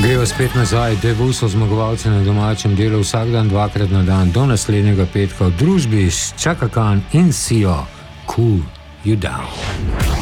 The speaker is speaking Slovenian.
Greva spet nazaj, Devu so zmagovalci na domačem delu vsak dan, dvakrat na dan, do naslednjega petka v družbi s Chaka Khan in Sio, Cool You Down.